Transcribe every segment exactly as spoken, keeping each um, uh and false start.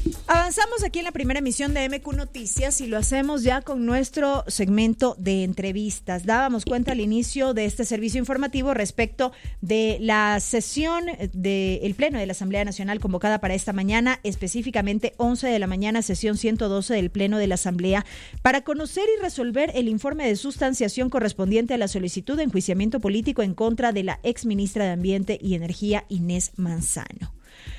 Avanzamos aquí en la primera emisión de M Q Noticias y lo hacemos ya con nuestro segmento de entrevistas. Dábamos cuenta al inicio de este servicio informativo respecto de la sesión del Pleno de la Asamblea Nacional convocada para esta mañana, específicamente once de la mañana, sesión ciento doce del Pleno de la Asamblea, para conocer y resolver el informe de sustanciación correspondiente a la solicitud de enjuiciamiento político en contra de la exministra de Ambiente y Energía, Inés Manzano.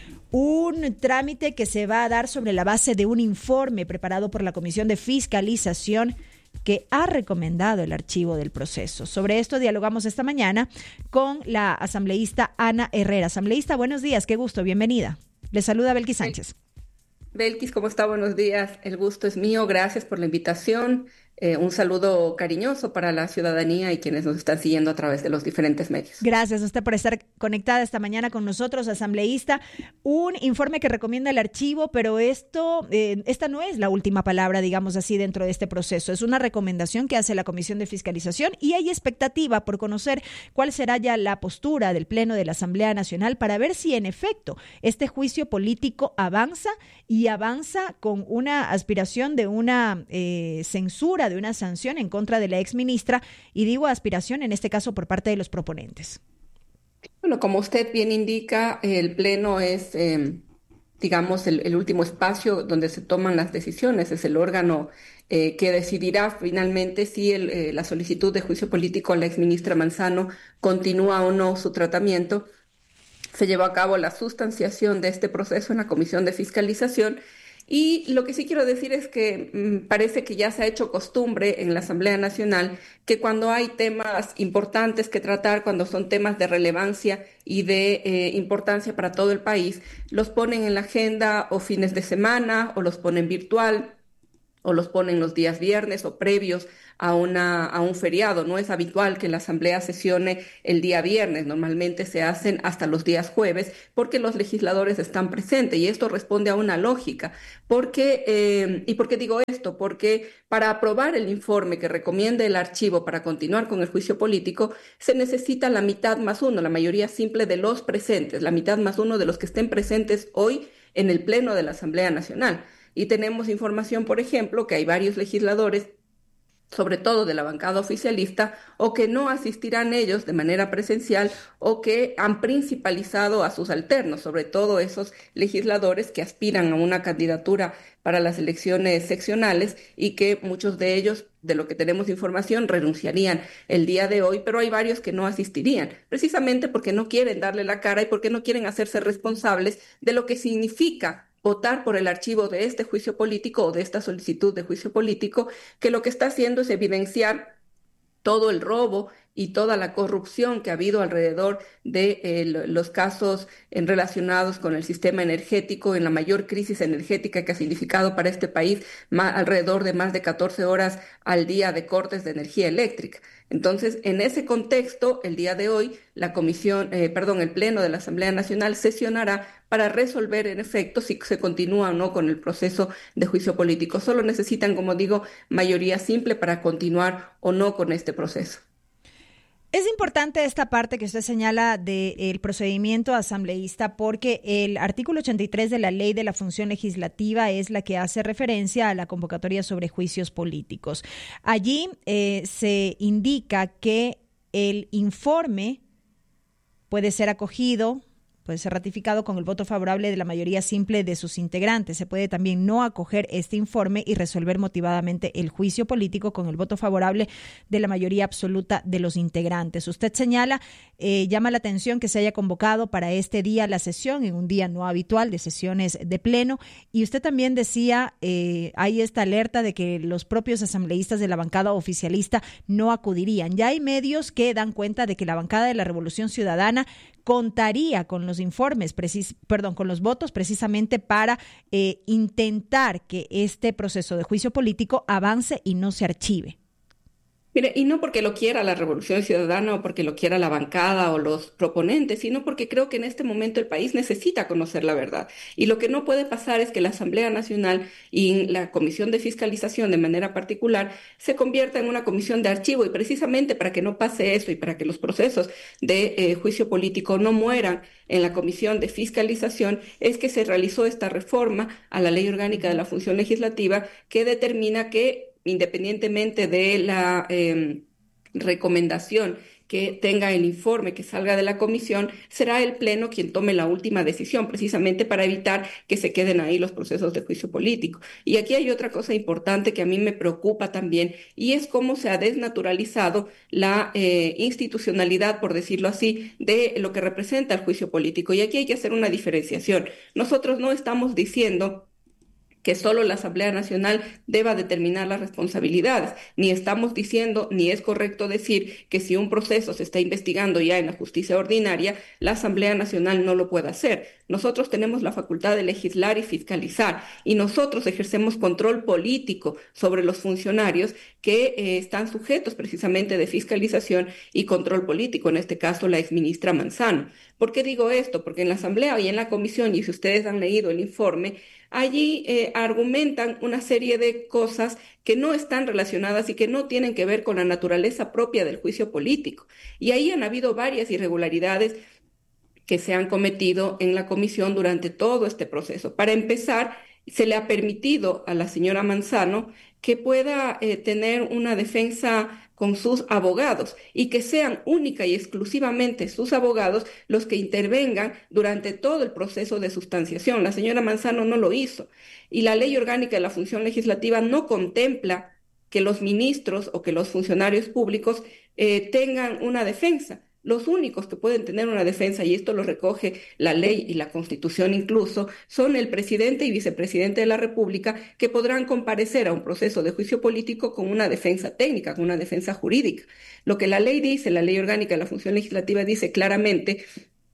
Un trámite que se va a dar sobre la base de un informe preparado por la Comisión de Fiscalización que ha recomendado el archivo del proceso. Sobre esto dialogamos esta mañana con la asambleísta Ana Herrera. Asambleísta, buenos días, qué gusto, bienvenida. Le saluda Belkis Sánchez. Belkis, ¿cómo está? Buenos días. El gusto es mío, gracias por la invitación. Eh, un saludo cariñoso para la ciudadanía y quienes nos están siguiendo a través de los diferentes medios. Gracias a usted por estar conectada esta mañana con nosotros, asambleísta. Un informe que recomienda el archivo, pero esto, eh, esta no es la última palabra, digamos así, dentro de este proceso. Es una recomendación que hace la Comisión de Fiscalización y hay expectativa por conocer cuál será ya la postura del Pleno de la Asamblea Nacional para ver si en efecto este juicio político avanza y avanza con una aspiración de una eh, censura, de una sanción en contra de la exministra, y digo aspiración en este caso por parte de los proponentes. Bueno, como usted bien indica, el Pleno es, eh, digamos, el, el último espacio donde se toman las decisiones, es el órgano eh, que decidirá finalmente si el, eh, la solicitud de juicio político a la exministra Manzano continúa o no su tratamiento. Se llevó a cabo la sustanciación de este proceso en la Comisión de Fiscalización. Y lo que sí quiero decir es que mmm, parece que ya se ha hecho costumbre en la Asamblea Nacional que cuando hay temas importantes que tratar, cuando son temas de relevancia y de eh, importancia para todo el país, los ponen en la agenda o fines de semana o los ponen virtual o los ponen los días viernes o previos a, una, a un feriado. No es habitual que la Asamblea sesione el día viernes, normalmente se hacen hasta los días jueves porque los legisladores están presentes y esto responde a una lógica. Porque, eh, ¿Y por qué digo esto? Porque para aprobar el informe que recomienda el archivo para continuar con el juicio político se necesita la mitad más uno, la mayoría simple de los presentes, la mitad más uno de los que estén presentes hoy en el Pleno de la Asamblea Nacional. Y tenemos información, por ejemplo, que hay varios legisladores, sobre todo de la bancada oficialista, o que no asistirán ellos de manera presencial o que han principalizado a sus alternos, sobre todo esos legisladores que aspiran a una candidatura para las elecciones seccionales y que muchos de ellos, de lo que tenemos información, renunciarían el día de hoy, pero hay varios que no asistirían, precisamente porque no quieren darle la cara y porque no quieren hacerse responsables de lo que significa votar por el archivo de este juicio político o de esta solicitud de juicio político, que lo que está haciendo es evidenciar todo el robo y toda la corrupción que ha habido alrededor de eh, los casos en relacionados con el sistema energético, en la mayor crisis energética que ha significado para este país más, alrededor de más de catorce horas al día de cortes de energía eléctrica. Entonces, en ese contexto, el día de hoy, la comisión, eh, perdón, el Pleno de la Asamblea Nacional sesionará para resolver, en efecto, si se continúa o no con el proceso de juicio político. Solo necesitan, como digo, mayoría simple para continuar o no con este proceso. Es importante esta parte que usted señala del procedimiento asambleísta porque el artículo ochenta y tres de la Ley de la Función Legislativa es la que hace referencia a la convocatoria sobre juicios políticos. Allí eh, se indica que el informe puede ser acogido, puede ser ratificado con el voto favorable de la mayoría simple de sus integrantes. Se puede también no acoger este informe y resolver motivadamente el juicio político con el voto favorable de la mayoría absoluta de los integrantes. Usted señala, eh, llama la atención que se haya convocado para este día la sesión, en un día no habitual de sesiones de pleno, y usted también decía, eh, hay esta alerta de que los propios asambleístas de la bancada oficialista no acudirían. Ya hay medios que dan cuenta de que la bancada de la Revolución Ciudadana contaría con los informes, precis, perdón, con los votos precisamente para eh, intentar que este proceso de juicio político avance y no se archive. Mire, y no porque lo quiera la Revolución Ciudadana o porque lo quiera la bancada o los proponentes, sino porque creo que en este momento el país necesita conocer la verdad. Y lo que no puede pasar es que la Asamblea Nacional y la Comisión de Fiscalización de manera particular se convierta en una comisión de archivo. Y precisamente para que no pase eso y para que los procesos de eh, juicio político no mueran en la Comisión de Fiscalización, es que se realizó esta reforma a la Ley Orgánica de la Función Legislativa que determina que independientemente de la eh, recomendación que tenga el informe que salga de la comisión, será el Pleno quien tome la última decisión, precisamente para evitar que se queden ahí los procesos de juicio político. Y aquí hay otra cosa importante que a mí me preocupa también, y es cómo se ha desnaturalizado la eh, institucionalidad, por decirlo así, de lo que representa el juicio político. Y aquí hay que hacer una diferenciación. Nosotros no estamos diciendo que solo la Asamblea Nacional deba determinar las responsabilidades. Ni estamos diciendo, ni es correcto decir que si un proceso se está investigando ya en la justicia ordinaria, la Asamblea Nacional no lo puede hacer. Nosotros tenemos la facultad de legislar y fiscalizar, y nosotros ejercemos control político sobre los funcionarios que eh, están sujetos precisamente de fiscalización y control político, en este caso la exministra Manzano. ¿Por qué digo esto? Porque en la Asamblea y en la Comisión, y si ustedes han leído el informe, allí eh, argumentan una serie de cosas que no están relacionadas y que no tienen que ver con la naturaleza propia del juicio político. Y ahí han habido varias irregularidades que se han cometido en la comisión durante todo este proceso. Para empezar, se le ha permitido a la señora Manzano que pueda eh, tener una defensa con sus abogados y que sean única y exclusivamente sus abogados los que intervengan durante todo el proceso de sustanciación. La señora Manzano no lo hizo y la Ley Orgánica de la Función Legislativa no contempla que los ministros o que los funcionarios públicos eh, tengan una defensa. Los únicos que pueden tener una defensa, y esto lo recoge la ley y la Constitución incluso, son el presidente y vicepresidente de la República, que podrán comparecer a un proceso de juicio político con una defensa técnica, con una defensa jurídica. Lo que la ley dice, la Ley Orgánica de la Función Legislativa dice claramente,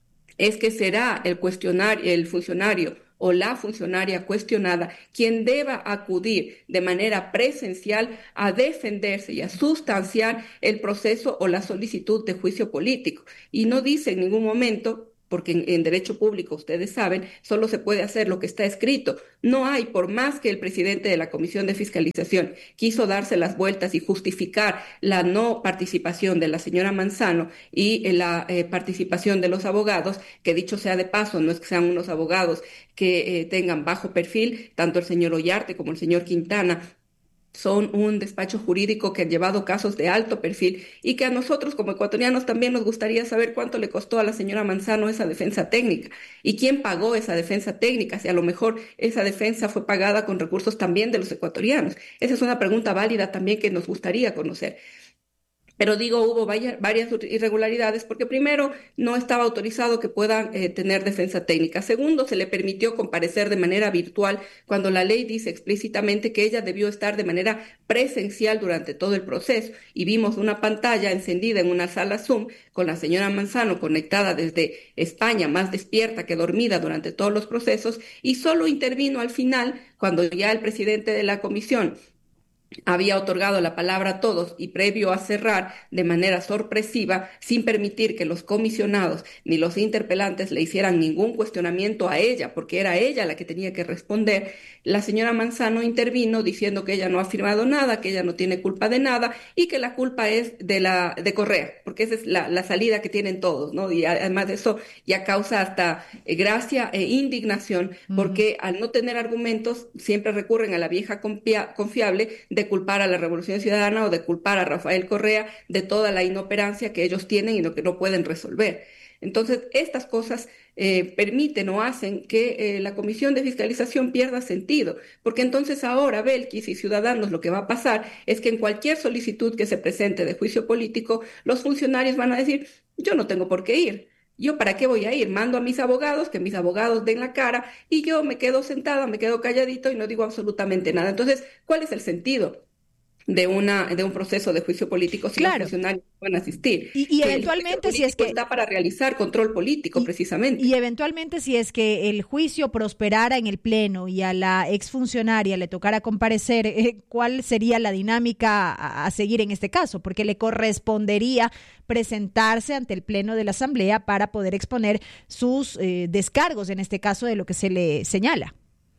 es que será el cuestionario, el funcionario o la funcionaria cuestionada quien deba acudir de manera presencial a defenderse y a sustanciar el proceso o la solicitud de juicio político. Y no dice en ningún momento, porque en, en derecho público, ustedes saben, solo se puede hacer lo que está escrito. No hay, por más que el presidente de la Comisión de Fiscalización quiso darse las vueltas y justificar la no participación de la señora Manzano y la eh, participación de los abogados, que dicho sea de paso, no es que sean unos abogados que eh, tengan bajo perfil, tanto el señor Ollarte como el señor Quintana son un despacho jurídico que han llevado casos de alto perfil y que a nosotros como ecuatorianos también nos gustaría saber cuánto le costó a la señora Manzano esa defensa técnica y quién pagó esa defensa técnica, si a lo mejor esa defensa fue pagada con recursos también de los ecuatorianos. Esa es una pregunta válida también que nos gustaría conocer. Pero digo, hubo varias irregularidades porque primero no estaba autorizado que puedan eh, tener defensa técnica. Segundo, se le permitió comparecer de manera virtual cuando la ley dice explícitamente que ella debió estar de manera presencial durante todo el proceso. Y vimos una pantalla encendida en una sala Zoom con la señora Manzano conectada desde España, más despierta que dormida durante todos los procesos, y solo intervino al final cuando ya el presidente de la comisión había otorgado la palabra a todos y previo a cerrar de manera sorpresiva, sin permitir que los comisionados ni los interpelantes le hicieran ningún cuestionamiento a ella, porque era ella la que tenía que responder, la señora Manzano intervino diciendo que ella no ha firmado nada, que ella no tiene culpa de nada y que la culpa es de la de Correa, porque esa es la, la salida que tienen todos, ¿no? Y además de eso ya causa hasta eh, gracia e indignación, porque uh-huh. al no tener argumentos siempre recurren a la vieja confia- confiable de culpar a la Revolución Ciudadana o de culpar a Rafael Correa de toda la inoperancia que ellos tienen y lo que no pueden resolver. Entonces, estas cosas eh, permiten o hacen que eh, la Comisión de Fiscalización pierda sentido, porque entonces ahora, Belkis y Ciudadanos, lo que va a pasar es que en cualquier solicitud que se presente de juicio político, los funcionarios van a decir, yo no tengo por qué ir. ¿Yo para qué voy a ir? Mando a mis abogados, que mis abogados den la cara, y yo me quedo sentada, me quedo calladito y no digo absolutamente nada. Entonces, ¿cuál es el sentido? de una de un proceso de juicio político si Claro. los funcionarios pueden asistir. Y, y Que eventualmente el si es que está para realizar control político, y, precisamente. y eventualmente si es que el juicio prosperara en el pleno y a la exfuncionaria le tocara comparecer, eh, ¿cuál sería la dinámica a, a seguir en este caso? Porque le correspondería presentarse ante el pleno de la Asamblea para poder exponer sus eh, descargos, en este caso de lo que se le señala.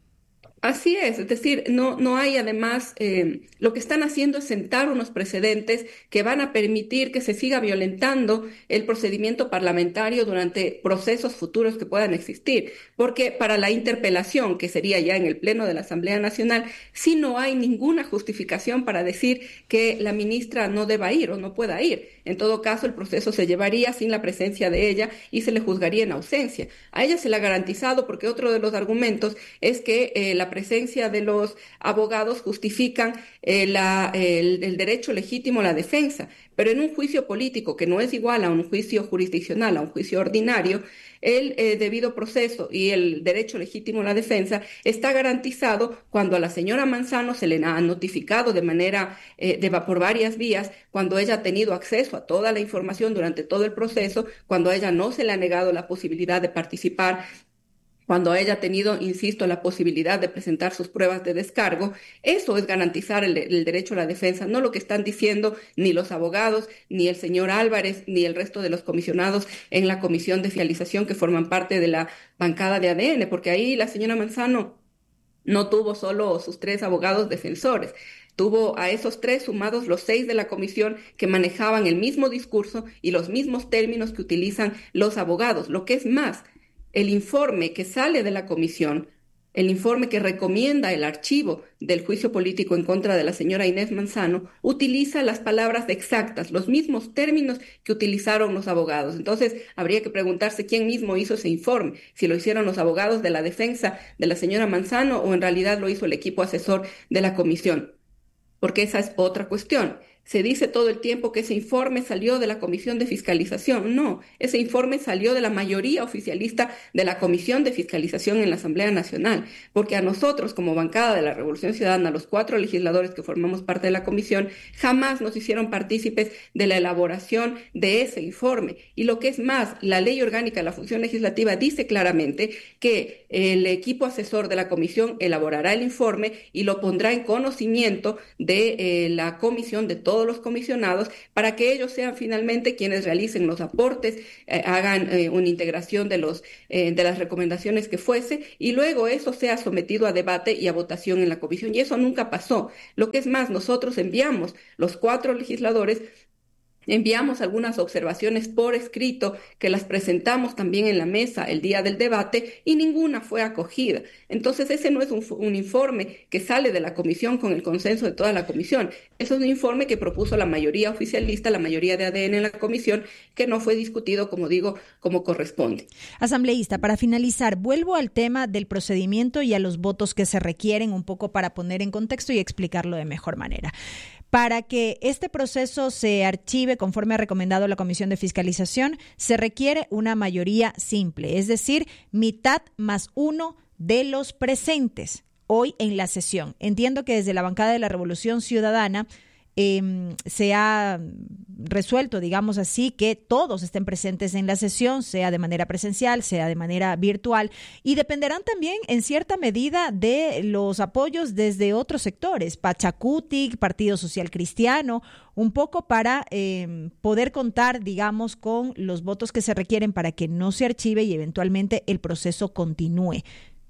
Así es, es decir, no, no hay además, eh, lo que están haciendo es sentar unos precedentes que van a permitir que se siga violentando el procedimiento parlamentario durante procesos futuros que puedan existir, porque para la interpelación, que sería ya en el Pleno de la Asamblea Nacional, sí no hay ninguna justificación para decir que la ministra no deba ir o no pueda ir. En todo caso, el proceso se llevaría sin la presencia de ella y se le juzgaría en ausencia. A ella se le ha garantizado, porque otro de los argumentos es que eh, la presencia de los abogados justifican eh, la, el, el derecho legítimo a la defensa, pero en un juicio político que no es igual a un juicio jurisdiccional, a un juicio ordinario, el eh, debido proceso y el derecho legítimo a la defensa está garantizado cuando a la señora Manzano se le ha notificado de manera, eh, de, por varias vías, cuando ella ha tenido acceso a toda la información durante todo el proceso, cuando a ella no se le ha negado la posibilidad de participar, cuando ella ha tenido, insisto, la posibilidad de presentar sus pruebas de descargo. Eso es garantizar el, el derecho a la defensa, no lo que están diciendo ni los abogados, ni el señor Álvarez, ni el resto de los comisionados en la comisión de fiscalización que forman parte de la bancada de A D N, porque ahí la señora Manzano no tuvo solo sus tres abogados defensores, tuvo a esos tres sumados los seis de la comisión que manejaban el mismo discurso y los mismos términos que utilizan los abogados. Lo que es más, el informe que sale de la comisión, el informe que recomienda el archivo del juicio político en contra de la señora Inés Manzano, utiliza las palabras exactas, los mismos términos que utilizaron los abogados. Entonces, habría que preguntarse quién mismo hizo ese informe, si lo hicieron los abogados de la defensa de la señora Manzano o en realidad lo hizo el equipo asesor de la comisión, porque esa es otra cuestión. Se dice todo el tiempo que ese informe salió de la Comisión de Fiscalización. No, ese informe salió de la mayoría oficialista de la Comisión de Fiscalización en la Asamblea Nacional, porque a nosotros, como bancada de la Revolución Ciudadana, los cuatro legisladores que formamos parte de la comisión, jamás nos hicieron partícipes de la elaboración de ese informe. Y lo que es más, la Ley Orgánica de la Función Legislativa dice claramente que el equipo asesor de la comisión elaborará el informe y lo pondrá en conocimiento de eh, la comisión, de todos los comisionados, para que ellos sean finalmente quienes realicen los aportes, eh, hagan eh, una integración de, los, eh, de las recomendaciones que fuese, y luego eso sea sometido a debate y a votación en la comisión. Y eso nunca pasó. Lo que es más, nosotros enviamos, los cuatro legisladores, enviamos algunas observaciones por escrito que las presentamos también en la mesa el día del debate y ninguna fue acogida. Entonces ese no es un, un informe que sale de la comisión con el consenso de toda la comisión. Eso es un informe que propuso la mayoría oficialista, la mayoría de A D N en la comisión, que no fue discutido, como digo, como corresponde. Asambleísta, para finalizar, vuelvo al tema del procedimiento y a los votos que se requieren, un poco para poner en contexto y explicarlo de mejor manera. Para que este proceso se archive conforme ha recomendado la Comisión de Fiscalización, se requiere una mayoría simple, es decir, mitad más uno de los presentes hoy en la sesión. Entiendo que desde la bancada de la Revolución Ciudadana eh, se ha resuelto, digamos así, que todos estén presentes en la sesión, sea de manera presencial, sea de manera virtual, y dependerán también en cierta medida de los apoyos desde otros sectores, Pachacutic, Partido Social Cristiano, un poco para eh, poder contar, digamos, con los votos que se requieren para que no se archive y eventualmente el proceso continúe.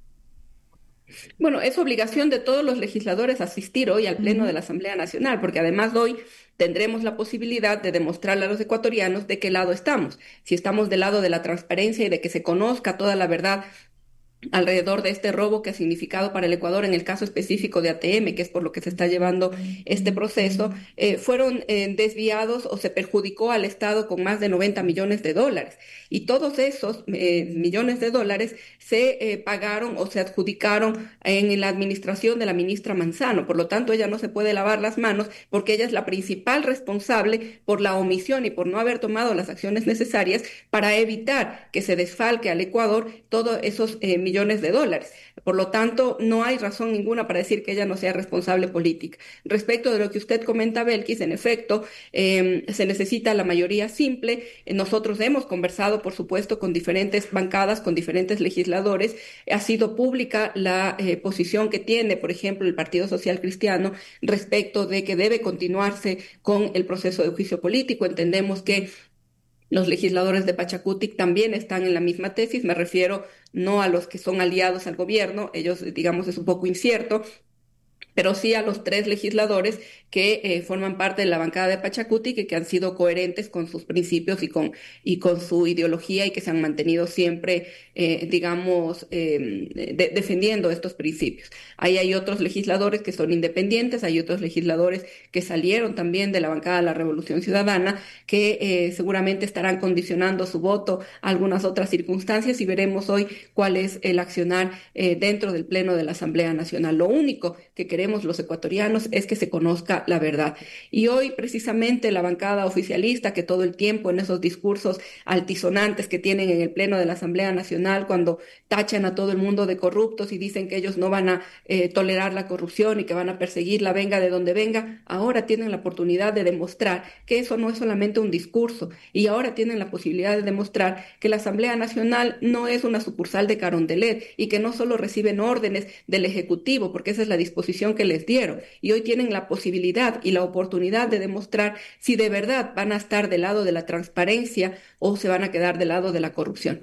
Bueno, es obligación de todos los legisladores asistir hoy al Pleno uh-huh. de la Asamblea Nacional, porque además hoy tendremos la posibilidad de demostrarle a los ecuatorianos de qué lado estamos. Si estamos del lado de la transparencia y de que se conozca toda la verdad alrededor de este robo que ha significado para el Ecuador, en el caso específico de A T M, que es por lo que se está llevando este proceso, eh, fueron eh, desviados o se perjudicó al Estado con más de noventa millones de dólares. Y todos esos eh, millones de dólares se eh, pagaron o se adjudicaron en la administración de la ministra Manzano. Por lo tanto, ella no se puede lavar las manos porque ella es la principal responsable por la omisión y por no haber tomado las acciones necesarias para evitar que se desfalque al Ecuador todos esos eh, millones de dólares. Por lo tanto, no hay razón ninguna para decir que ella no sea responsable política. Respecto de lo que usted comenta, Belkis, en efecto, eh, se necesita la mayoría simple. Nosotros hemos conversado, por supuesto, con diferentes bancadas, con diferentes legisladores. Ha sido pública la eh, posición que tiene, por ejemplo, el Partido Social Cristiano respecto de que debe continuarse con el proceso de juicio político. Entendemos que los legisladores de Pachacutic también están en la misma tesis. Me refiero no a los que son aliados al gobierno, ellos, digamos, es un poco incierto, pero sí a los tres legisladores que eh, forman parte de la bancada de Pachacutic y que han sido coherentes con sus principios y con, y con su ideología y que se han mantenido siempre, eh, digamos, eh, de, defendiendo estos principios. Ahí hay otros legisladores que son independientes, hay otros legisladores que salieron también de la bancada de la Revolución Ciudadana que eh, seguramente estarán condicionando su voto a algunas otras circunstancias y veremos hoy cuál es el accionar eh, dentro del Pleno de la Asamblea Nacional. Lo único que queremos los ecuatorianos es que se conozca la verdad. Y hoy precisamente la bancada oficialista que todo el tiempo en esos discursos altisonantes que tienen en el Pleno de la Asamblea Nacional cuando tachan a todo el mundo de corruptos y dicen que ellos no van a eh, tolerar la corrupción y que van a perseguirla venga de donde venga, ahora tienen la oportunidad de demostrar que eso no es solamente un discurso y ahora tienen la posibilidad de demostrar que la Asamblea Nacional no es una sucursal de Carondelet y que no solo reciben órdenes del Ejecutivo, porque esa es la disposición que les dieron, y hoy tienen la posibilidad y la oportunidad de demostrar si de verdad van a estar del lado de la transparencia o se van a quedar del lado de la corrupción.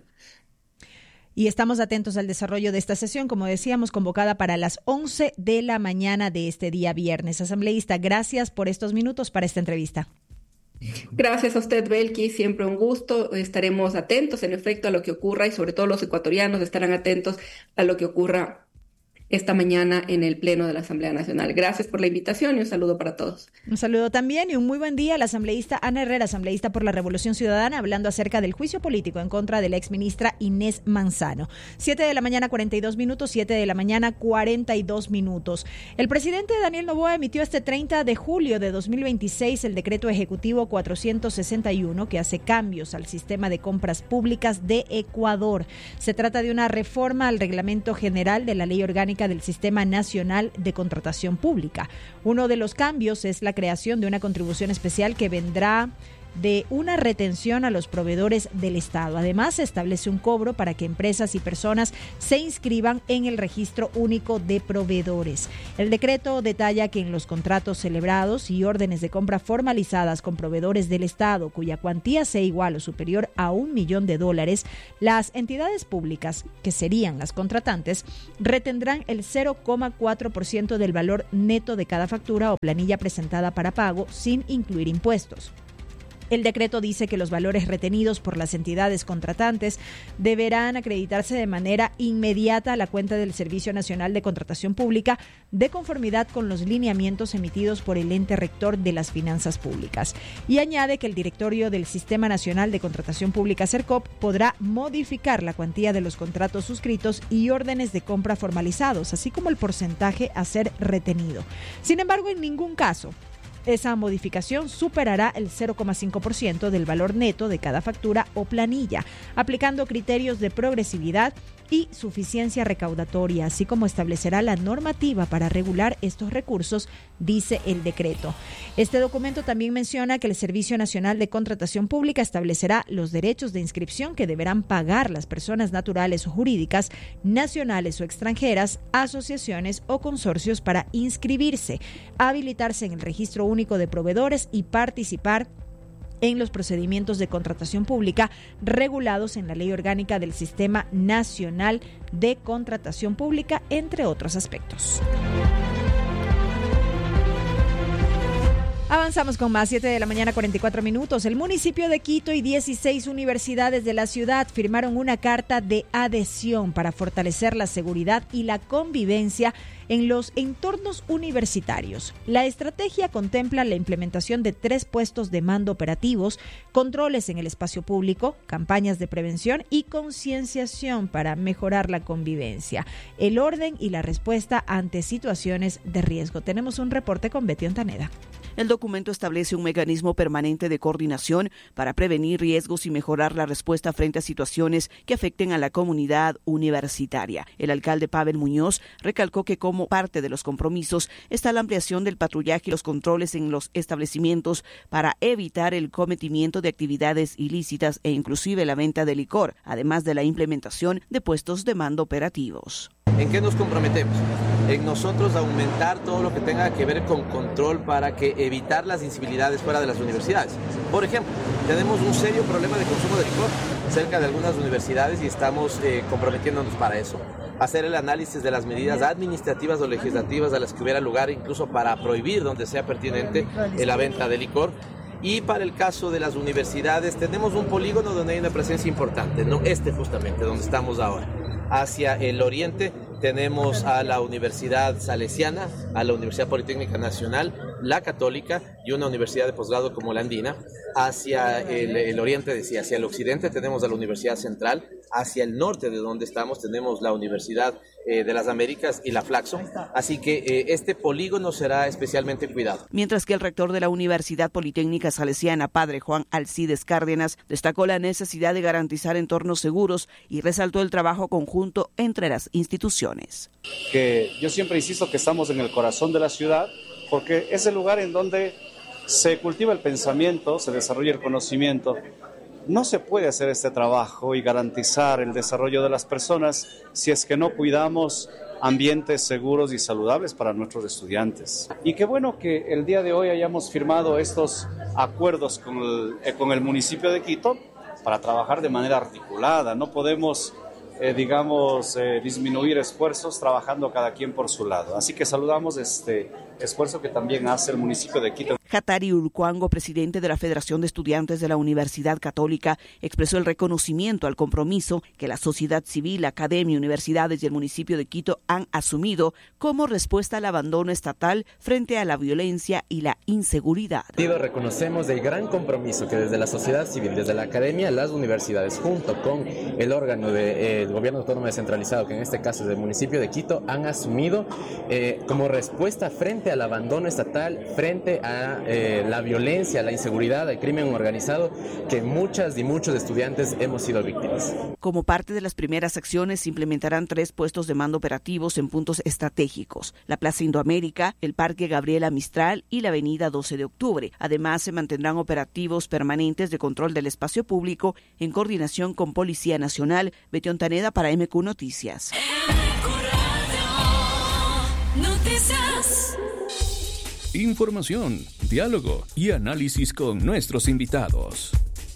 Y estamos atentos al desarrollo de esta sesión, como decíamos, convocada para las once de la mañana de este día viernes. Asambleísta, gracias por estos minutos para esta entrevista. Gracias a usted, Belkis, siempre un gusto. Estaremos atentos, en efecto, a lo que ocurra y sobre todo los ecuatorianos estarán atentos a lo que ocurra esta mañana en el Pleno de la Asamblea Nacional. Gracias por la invitación y un saludo para todos. Un saludo también y un muy buen día a la asambleísta Ana Herrera, asambleísta por la Revolución Ciudadana, hablando acerca del juicio político en contra de la exministra Inés Manzano. Siete de la mañana, cuarenta y dos minutos, siete de la mañana, cuarenta y dos minutos. El presidente Daniel Noboa emitió este treinta de julio de dos mil veintiséis el decreto ejecutivo cuatrocientos sesenta y uno que hace cambios al sistema de compras públicas de Ecuador. Se trata de una reforma al reglamento general de la Ley Orgánica del Sistema Nacional de Contratación Pública. Uno de los cambios es la creación de una contribución especial que vendrá de una retención a los proveedores del Estado. Además, se establece un cobro para que empresas y personas se inscriban en el Registro Único de Proveedores. El decreto detalla que en los contratos celebrados y órdenes de compra formalizadas con proveedores del Estado, cuya cuantía sea igual o superior a un millón de dólares, las entidades públicas, que serían las contratantes, retendrán el cero coma cuatro por ciento del valor neto de cada factura o planilla presentada para pago, sin incluir impuestos. El decreto dice que los valores retenidos por las entidades contratantes deberán acreditarse de manera inmediata a la cuenta del Servicio Nacional de Contratación Pública, de conformidad con los lineamientos emitidos por el ente rector de las finanzas públicas. Y añade que el directorio del Sistema Nacional de Contratación Pública, SERCOP, podrá modificar la cuantía de los contratos suscritos y órdenes de compra formalizados, así como el porcentaje a ser retenido. Sin embargo, en ningún caso esa modificación superará el cero coma cinco por ciento del valor neto de cada factura o planilla, aplicando criterios de progresividad y suficiencia recaudatoria, así como establecerá la normativa para regular estos recursos, dice el decreto. Este documento también menciona que el Servicio Nacional de Contratación Pública establecerá los derechos de inscripción que deberán pagar las personas naturales o jurídicas, nacionales o extranjeras, asociaciones o consorcios para inscribirse, habilitarse en el Registro Único de Proveedores y participar en los procedimientos de contratación pública regulados en la Ley Orgánica del Sistema Nacional de Contratación Pública, entre otros aspectos. Avanzamos con más, siete de la mañana, cuarenta y cuatro minutos. El municipio de Quito y dieciséis universidades de la ciudad firmaron una carta de adhesión para fortalecer la seguridad y la convivencia en los entornos universitarios. La estrategia contempla la implementación de tres puestos de mando operativos, controles en el espacio público, campañas de prevención y concienciación para mejorar la convivencia, el orden y la respuesta ante situaciones de riesgo. Tenemos un reporte con Betty Ontaneda. El documento establece un mecanismo permanente de coordinación para prevenir riesgos y mejorar la respuesta frente a situaciones que afecten a la comunidad universitaria. El alcalde Pavel Muñoz recalcó que como parte de los compromisos está la ampliación del patrullaje y los controles en los establecimientos para evitar el cometimiento de actividades ilícitas e inclusive la venta de licor, además de la implementación de puestos de mando operativos. ¿En qué nos comprometemos? En nosotros aumentar todo lo que tenga que ver con control para que evitar las incivilidades fuera de las universidades. Por ejemplo, tenemos un serio problema de consumo de licor cerca de algunas universidades y estamos eh, comprometiéndonos para eso. Hacer el análisis de las medidas administrativas o legislativas a las que hubiera lugar, incluso para prohibir donde sea pertinente la venta de licor. Y para el caso de las universidades tenemos un polígono donde hay una presencia importante, ¿no? Este justamente, donde estamos ahora. Hacia el oriente tenemos a la Universidad Salesiana, a la Universidad Politécnica Nacional, la Católica y una universidad de posgrado como la Andina. Hacia el, el oriente, decía, hacia el occidente tenemos a la Universidad Central, hacia el norte de donde estamos tenemos la Universidad eh, de las Américas y la Flaxo, así que eh, este polígono será especialmente cuidado. Mientras que el rector de la Universidad Politécnica Salesiana, padre Juan Alcides Cárdenas, destacó la necesidad de garantizar entornos seguros y resaltó el trabajo conjunto entre las instituciones. Que yo siempre insisto que estamos en el corazón de la ciudad, porque es el lugar en donde se cultiva el pensamiento, se desarrolla el conocimiento. No se puede hacer este trabajo y garantizar el desarrollo de las personas si es que no cuidamos ambientes seguros y saludables para nuestros estudiantes. Y qué bueno que el día de hoy hayamos firmado estos acuerdos con el, eh, con el municipio de Quito para trabajar de manera articulada. No podemos, eh, digamos, eh, disminuir esfuerzos trabajando cada quien por su lado. Así que saludamos este esfuerzo que también hace el municipio de Quito. Hatari Ulcuango, presidente de la Federación de Estudiantes de la Universidad Católica, expresó el reconocimiento al compromiso que la sociedad civil, la academia, universidades y el municipio de Quito han asumido como respuesta al abandono estatal frente a la violencia y la inseguridad. Reconocemos el gran compromiso que desde la sociedad civil, desde la academia, las universidades, junto con el órgano del gobierno autónomo descentralizado, que en este caso es el municipio de Quito, han asumido eh, como respuesta frente al abandono estatal, frente a eh, la violencia, la inseguridad, el crimen organizado, que muchas y muchos estudiantes hemos sido víctimas. Como parte de las primeras acciones, se implementarán tres puestos de mando operativos en puntos estratégicos: la Plaza Indoamérica, el Parque Gabriela Mistral y la Avenida doce de octubre. Además, se mantendrán operativos permanentes de control del espacio público en coordinación con Policía Nacional. Betty Ontaneda para M Q Noticias. Información, diálogo y análisis con nuestros invitados.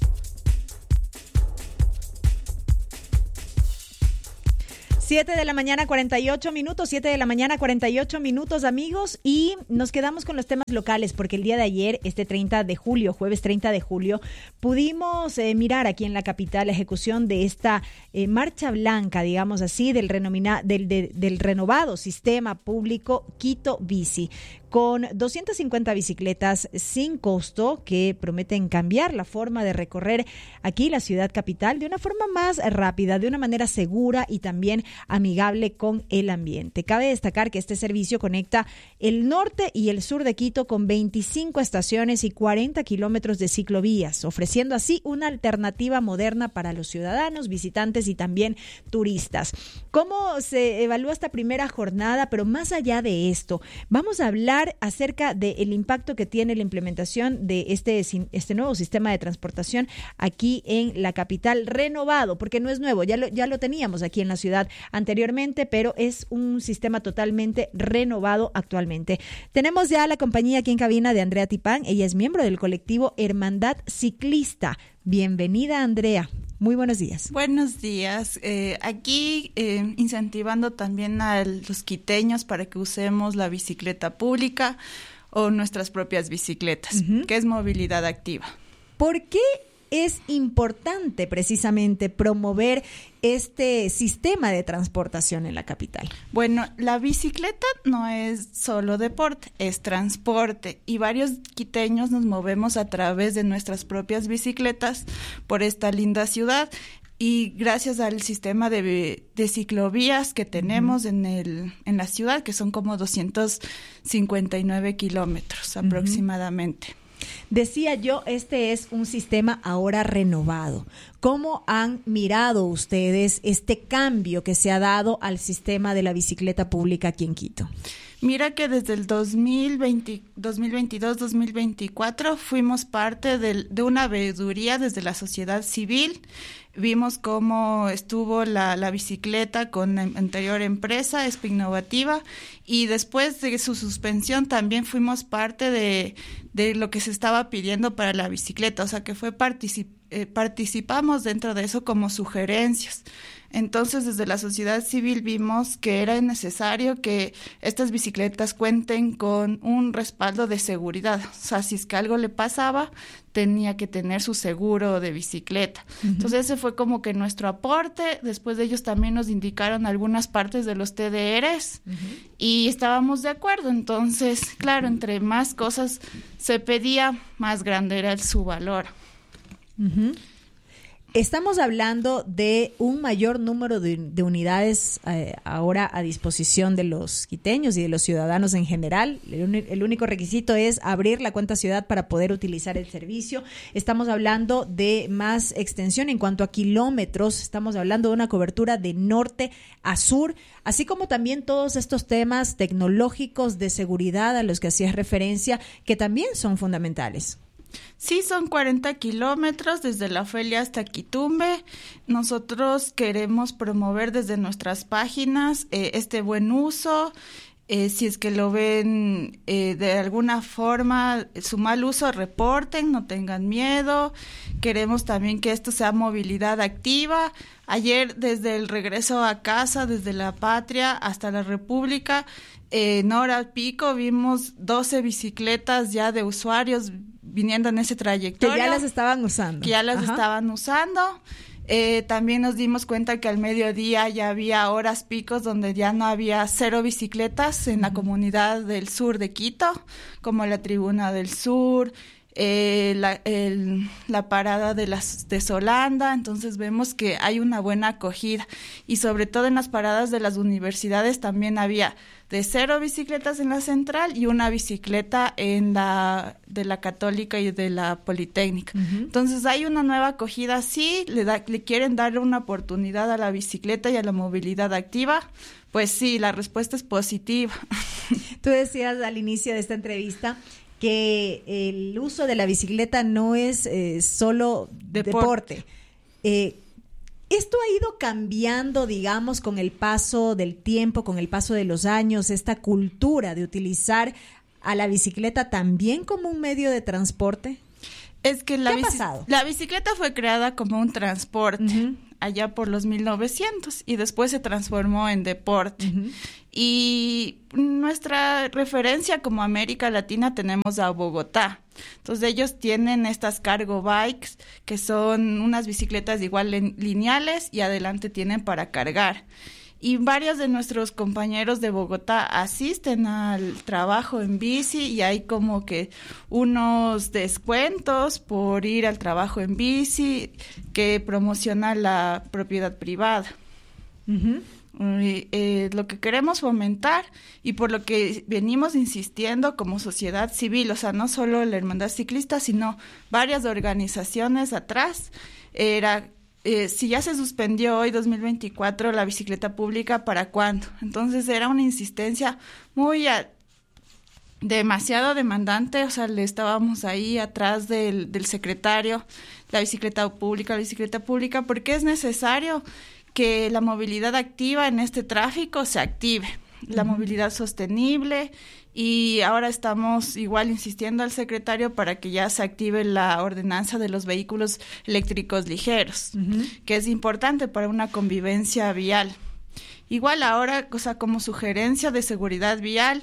Siete de la mañana, cuarenta y ocho minutos, siete de la mañana, cuarenta y ocho minutos, amigos, y nos quedamos con los temas locales, porque el día de ayer, este treinta de julio, jueves treinta de julio, pudimos eh, mirar aquí en la capital la ejecución de esta eh, marcha blanca, digamos así, del, renomina, del, de, del renovado sistema público Quito Bici, con doscientas cincuenta bicicletas sin costo que prometen cambiar la forma de recorrer aquí la ciudad capital de una forma más rápida, de una manera segura y también amigable con el ambiente. Cabe destacar que este servicio conecta el norte y el sur de Quito con veinticinco estaciones y cuarenta kilómetros de ciclovías, ofreciendo así una alternativa moderna para los ciudadanos, visitantes y también turistas. ¿Cómo se evalúa esta primera jornada? Pero más allá de esto, vamos a hablar acerca del impacto que tiene la implementación de este, este nuevo sistema de transportación aquí en la capital, renovado, porque no es nuevo, ya lo, ya lo teníamos aquí en la ciudad anteriormente, pero es un sistema totalmente renovado actualmente. Tenemos ya la compañía aquí en cabina de Andrea Tipán. Ella es miembro del colectivo Hermandad Ciclista. Bienvenida, Andrea. Muy buenos días. Buenos días. Eh, aquí eh, incentivando también a los quiteños para que usemos la bicicleta pública o nuestras propias bicicletas, uh-huh. que es movilidad activa. ¿Por qué es importante precisamente promover este sistema de transportación en la capital? Bueno, la bicicleta no es solo deporte, es transporte, y varios quiteños nos movemos a través de nuestras propias bicicletas por esta linda ciudad. y gracias al sistema de, de ciclovías que tenemos uh-huh. en el en la ciudad, que son como doscientos cincuenta y nueve kilómetros uh-huh. aproximadamente. Decía yo, este es un sistema ahora renovado. ¿Cómo han mirado ustedes este cambio que se ha dado al sistema de la bicicleta pública aquí en Quito? Mira que desde el dos mil veinte, dos mil veintidós, dos mil veinticuatro fuimos parte de, de una veeduría desde la sociedad civil. Vimos cómo estuvo la, la bicicleta con la anterior empresa, Espe Innovativa, y después de su suspensión también fuimos parte de, de lo que se estaba pidiendo para la bicicleta, o sea que fue particip, eh, participamos dentro de eso como sugerencias. Entonces, desde la sociedad civil vimos que era necesario que estas bicicletas cuenten con un respaldo de seguridad. O sea, si es que algo le pasaba, tenía que tener su seguro de bicicleta. Uh-huh. Entonces, ese fue como que nuestro aporte. Después de ellos también nos indicaron algunas partes de los T D Rs uh-huh. y estábamos de acuerdo. Entonces, claro, entre más cosas se pedía, más grande era el, su valor. Uh-huh. Estamos hablando de un mayor número de, de unidades eh, ahora a disposición de los quiteños y de los ciudadanos en general. El, el único requisito es abrir la cuenta ciudad para poder utilizar el servicio. Estamos hablando de más extensión en cuanto a kilómetros. Estamos hablando de una cobertura de norte a sur, así como también todos estos temas tecnológicos de seguridad a los que hacías referencia, que también son fundamentales. Sí, son cuarenta kilómetros desde La Ofelia hasta Quitumbe. Nosotros queremos promover desde nuestras páginas eh, este buen uso. Eh, si es que lo ven eh, de alguna forma, su mal uso, reporten, no tengan miedo. Queremos también que esto sea movilidad activa. Ayer, desde el regreso a casa, desde la patria hasta la República, eh, en hora pico vimos doce bicicletas ya de usuarios viniendo en ese trayectorio. Que ya las estaban usando. Que ya las Ajá. estaban usando. Eh, también nos dimos cuenta que al mediodía ya había horas picos donde ya no había cero bicicletas en la comunidad del sur de Quito, como la Tribuna del Sur, eh, la, el, la parada de las de Solanda. Entonces vemos que hay una buena acogida y sobre todo en las paradas de las universidades también había de cero bicicletas en la central y una bicicleta en la de la Católica y de la Politécnica. Uh-huh. Entonces hay una nueva acogida, sí, le, da, le quieren dar una oportunidad a la bicicleta y a la movilidad activa, pues sí, la respuesta es positiva. Tú decías al inicio de esta entrevista que el uso de la bicicleta no es eh, solo deporte. deporte. Eh, ¿Esto ha ido cambiando, digamos, con el paso del tiempo, con el paso de los años, esta cultura de utilizar a la bicicleta también como un medio de transporte? Es que la, ¿Qué ha bici- pasado? la bicicleta fue creada como un transporte uh-huh. allá por los mil novecientos y después se transformó en deporte. Uh-huh. Y nuestra referencia como América Latina tenemos a Bogotá. Entonces ellos tienen estas cargo bikes que son unas bicicletas igual lineales y adelante tienen para cargar. Y varios de nuestros compañeros de Bogotá asisten al trabajo en bici y hay como que unos descuentos por ir al trabajo en bici que promociona la propiedad privada. Uh-huh. Eh, lo que queremos fomentar y por lo que venimos insistiendo como sociedad civil, o sea, no solo la Hermandad Ciclista, sino varias organizaciones atrás, era, eh, si ya se suspendió hoy, dos mil veinticuatro, la bicicleta pública, ¿para cuándo? Entonces era una insistencia muy a, demasiado demandante, o sea, le estábamos ahí atrás del, del secretario, la bicicleta pública, la bicicleta pública, porque es necesario que la movilidad activa en este tráfico se active, la uh-huh. movilidad sostenible, y ahora estamos igual insistiendo al secretario para que ya se active la ordenanza de los vehículos eléctricos ligeros, uh-huh. que es importante para una convivencia vial. Igual ahora, o sea, como sugerencia de seguridad vial,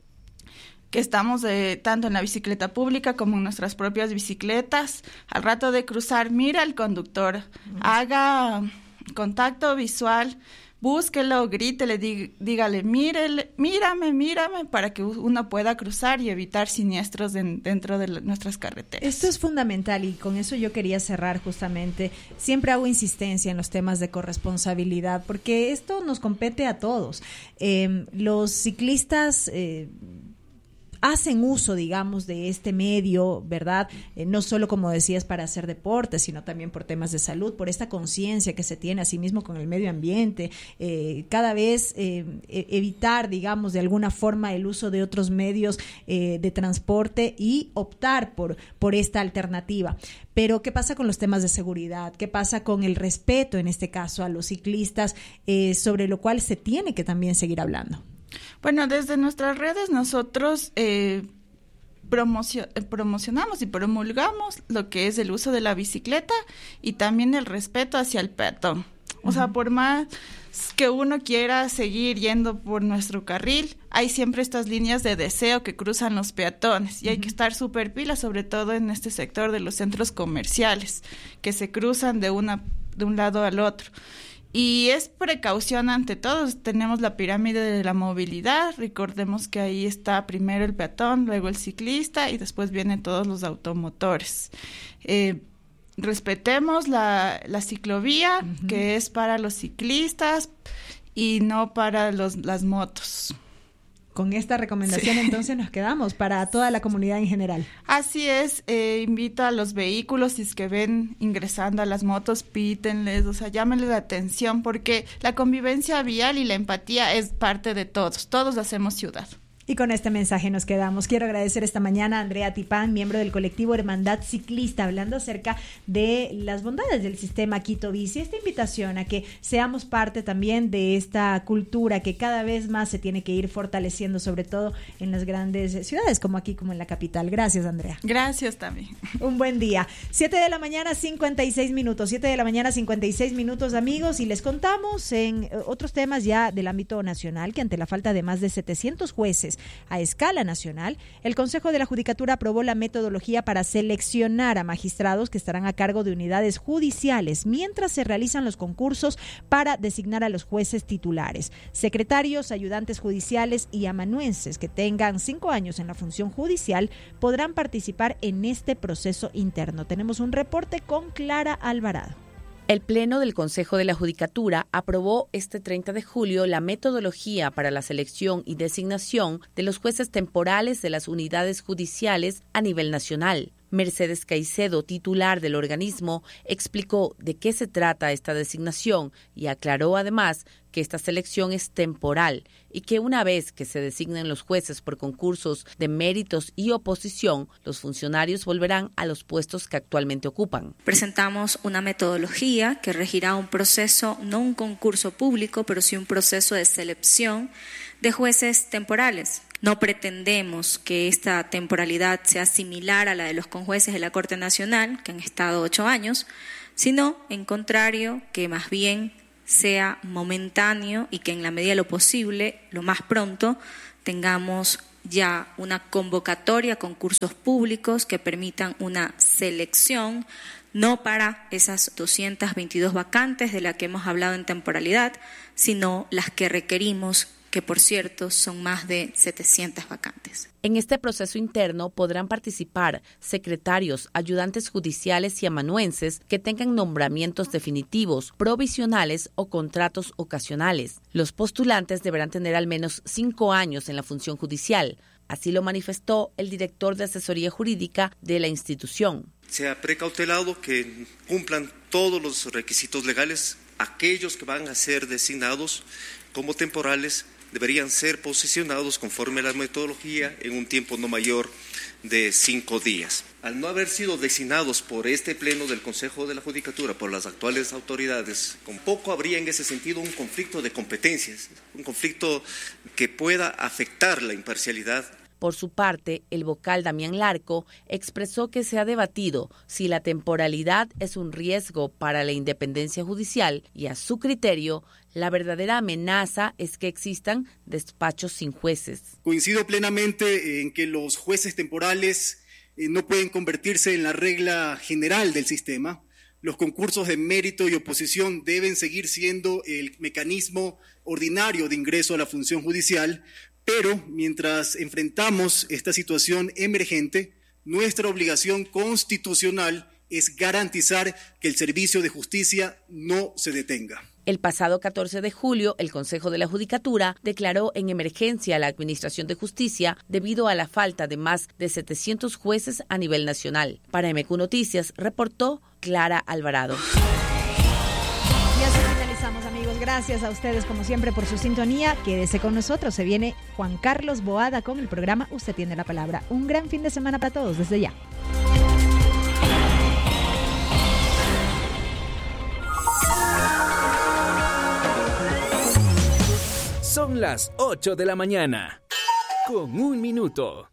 que estamos de, tanto en la bicicleta pública como en nuestras propias bicicletas, al rato de cruzar, mira al conductor, uh-huh. haga contacto visual, búsquelo, grítele, dí, dígale, mírele, mírame, mírame, para que uno pueda cruzar y evitar siniestros de, dentro de la, nuestras carreteras. Esto es fundamental y con eso yo quería cerrar justamente. Siempre hago insistencia en los temas de corresponsabilidad porque esto nos compete a todos. Eh, los ciclistas eh, hacen uso, digamos, de este medio, ¿verdad? Eh, no solo, como decías, para hacer deporte, sino también por temas de salud, por esta conciencia que se tiene a sí mismo con el medio ambiente, eh, cada vez eh, evitar, digamos, de alguna forma el uso de otros medios eh, de transporte y optar por, por esta alternativa. Pero, ¿qué pasa con los temas de seguridad? ¿Qué pasa con el respeto, en este caso, a los ciclistas, eh, sobre lo cual se tiene que también seguir hablando? Bueno, desde nuestras redes nosotros eh, promocio- promocionamos y promulgamos lo que es el uso de la bicicleta y también el respeto hacia el peatón. O uh-huh. sea, por más que uno quiera seguir yendo por nuestro carril, hay siempre estas líneas de deseo que cruzan los peatones y uh-huh. hay que estar súper pilas, sobre todo en este sector de los centros comerciales, que se cruzan de, una, de un lado al otro. Y es precaución ante todo. Tenemos la pirámide de la movilidad, recordemos que ahí está primero el peatón, luego el ciclista y después vienen todos los automotores. Eh, respetemos la, la ciclovía, uh-huh. que es para los ciclistas y no para los, las motos. Con esta recomendación, sí. entonces nos quedamos para toda la comunidad en general. Así es, eh, invito a los vehículos, si es que ven ingresando a las motos, pítenles, o sea, llámenles la atención, porque la convivencia vial y la empatía es parte de todos, todos hacemos ciudad. Y con este mensaje nos quedamos. Quiero agradecer esta mañana a Andrea Tipán, miembro del colectivo Hermandad Ciclista, hablando acerca de las bondades del sistema Quito Bici. Esta invitación a que seamos parte también de esta cultura que cada vez más se tiene que ir fortaleciendo, sobre todo en las grandes ciudades como aquí, como en la capital. Gracias, Andrea. Gracias también. Un buen día. Siete de la mañana, cincuenta y seis minutos. Siete de la mañana, cincuenta y seis minutos, amigos. Y les contamos en otros temas ya del ámbito nacional que ante la falta de más de setecientos jueces a escala nacional, el Consejo de la Judicatura aprobó la metodología para seleccionar a magistrados que estarán a cargo de unidades judiciales mientras se realizan los concursos para designar a los jueces titulares, secretarios, ayudantes judiciales y amanuenses que tengan cinco años en la función judicial podrán participar en este proceso interno. Tenemos un reporte con Clara Alvarado. El Pleno del Consejo de la Judicatura aprobó este treinta de julio la metodología para la selección y designación de los jueces temporales de las unidades judiciales a nivel nacional. Mercedes Caicedo, titular del organismo, explicó de qué se trata esta designación y aclaró además que esta selección es temporal y que una vez que se designen los jueces por concursos de méritos y oposición, los funcionarios volverán a los puestos que actualmente ocupan. Presentamos una metodología que regirá un proceso, no un concurso público, pero sí un proceso de selección de jueces temporales. No pretendemos que esta temporalidad sea similar a la de los conjueces de la Corte Nacional, que han estado ocho años, sino, en contrario, que más bien sea momentáneo y que en la medida de lo posible, lo más pronto, tengamos ya una convocatoria a concursos públicos que permitan una selección, no para esas doscientas veintidós vacantes de las que hemos hablado en temporalidad, sino las que requerimos, que por cierto son más de setecientas vacantes. En este proceso interno podrán participar secretarios, ayudantes judiciales y amanuenses que tengan nombramientos definitivos, provisionales o contratos ocasionales. Los postulantes deberán tener al menos cinco años en la función judicial. Así lo manifestó el director de asesoría jurídica de la institución. Se ha precautelado que cumplan todos los requisitos legales. Aquellos que van a ser designados como temporales deberían ser posicionados conforme a la metodología en un tiempo no mayor de cinco días. Al no haber sido designados por este pleno del Consejo de la Judicatura, por las actuales autoridades, con poco habría en ese sentido un conflicto de competencias, un conflicto que pueda afectar la imparcialidad. Por su parte, el vocal Damián Larco expresó que se ha debatido si la temporalidad es un riesgo para la independencia judicial y, a su criterio, la verdadera amenaza es que existan despachos sin jueces. Coincido plenamente en que los jueces temporales eh, no pueden convertirse en la regla general del sistema, los concursos de mérito y oposición deben seguir siendo el mecanismo ordinario de ingreso a la función judicial, pero mientras enfrentamos esta situación emergente, nuestra obligación constitucional es garantizar que el servicio de justicia no se detenga. El pasado catorce de julio, el Consejo de la Judicatura declaró en emergencia a la Administración de Justicia debido a la falta de más de setecientos jueces a nivel nacional. Para M Q Noticias, reportó Clara Alvarado. Y así finalizamos, amigos. Gracias a ustedes, como siempre, por su sintonía. Quédese con nosotros. Se viene Juan Carlos Boada con el programa Usted tiene la palabra. Un gran fin de semana para todos desde ya. Son las ocho de la mañana, con un minuto.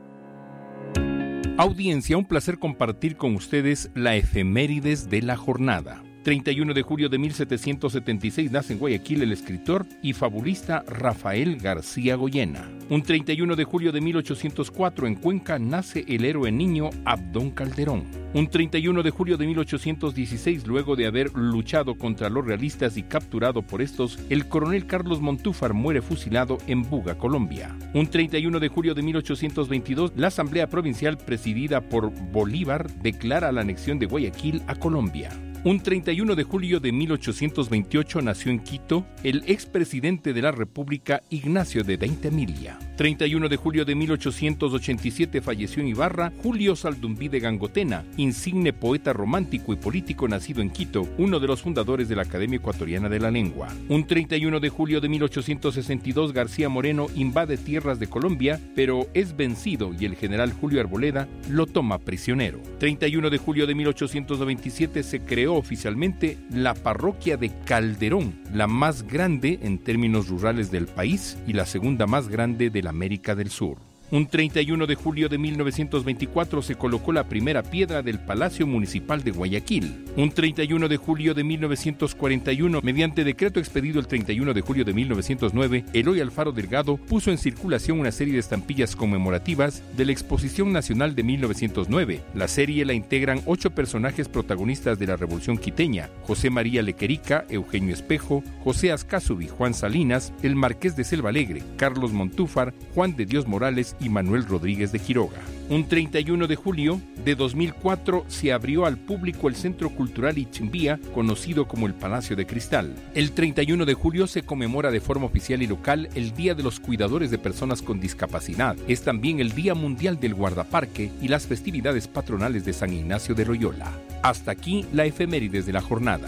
Audiencia, un placer compartir con ustedes la efemérides de la jornada. treinta y uno de julio de mil setecientos setenta y seis nace en Guayaquil el escritor y fabulista Rafael García Goyena. Un treinta y uno de julio de mil ochocientos cuatro en Cuenca nace el héroe niño Abdón Calderón. Un treinta y uno de julio de mil ochocientos dieciséis, luego de haber luchado contra los realistas y capturado por estos, el coronel Carlos Montúfar muere fusilado en Buga, Colombia. Un treinta y uno de julio de mil ochocientos veintidós, la Asamblea Provincial presidida por Bolívar declara la anexión de Guayaquil a Colombia. Un treinta y uno de julio de mil ochocientos veintiocho nació en Quito el expresidente de la República Ignacio de Daintemilia. treinta y uno de julio de mil ochocientos ochenta y siete falleció en Ibarra Julio Saldumbí de Gangotena, insigne poeta romántico y político nacido en Quito, uno de los fundadores de la Academia Ecuatoriana de la Lengua. Un treinta y uno de julio de mil ochocientos sesenta y dos García Moreno invade tierras de Colombia, pero es vencido y el general Julio Arboleda lo toma prisionero. treinta y uno de julio de mil ochocientos noventa y siete se creó oficialmente la parroquia de Calderón, la más grande en términos rurales del país y la segunda más grande de la América del Sur. Un treinta y uno de julio de mil novecientos veinticuatro se colocó la primera piedra del Palacio Municipal de Guayaquil. Un treinta y uno de julio de mil novecientos cuarenta y uno, mediante decreto expedido el treinta y uno de julio de mil novecientos nueve, Eloy Alfaro Delgado puso en circulación una serie de estampillas conmemorativas de la Exposición Nacional de mil novecientos nueve. La serie la integran ocho personajes protagonistas de la Revolución Quiteña: José María Lequerica, Eugenio Espejo, José Azcázubi, Juan Salinas, el Marqués de Selva Alegre, Carlos Montúfar, Juan de Dios Morales y Manuel Rodríguez de Quiroga. Un treinta y uno de julio de dos mil cuatro se abrió al público el Centro Cultural Ichimbía, conocido como el Palacio de Cristal. El treinta y uno de julio se conmemora de forma oficial y local el Día de los Cuidadores de Personas con Discapacidad. Es también el Día Mundial del Guardaparque y las festividades patronales de San Ignacio de Loyola. Hasta aquí la efemérides de la jornada.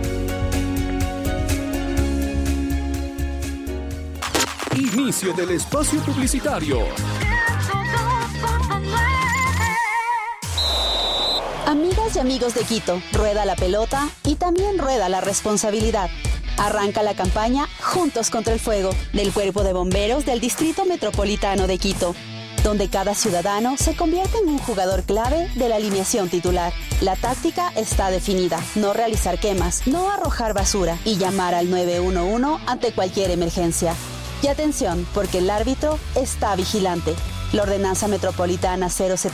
Inicio del espacio publicitario. Amigas y amigos de Quito, rueda la pelota y también rueda la responsabilidad. Arranca la campaña Juntos contra el Fuego del Cuerpo de Bomberos del Distrito Metropolitano de Quito, donde cada ciudadano se convierte en un jugador clave de la alineación titular. La táctica está definida: no realizar quemas, no arrojar basura y llamar al nueve uno uno ante cualquier emergencia. Y atención, porque el árbitro está vigilante. La Ordenanza Metropolitana cero setenta